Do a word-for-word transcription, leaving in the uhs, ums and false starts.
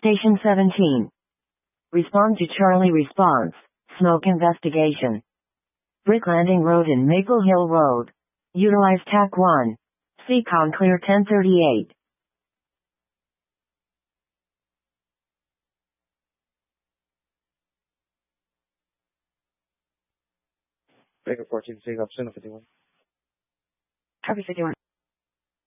Station seventeen. Respond to Charlie response. Smoke investigation. Brick Landing Road and Maple Hill Road. Utilize T A C one. C COM clear ten thirty-eight. Baker fourteen, seeing option fifty-one. Copy fifty-one.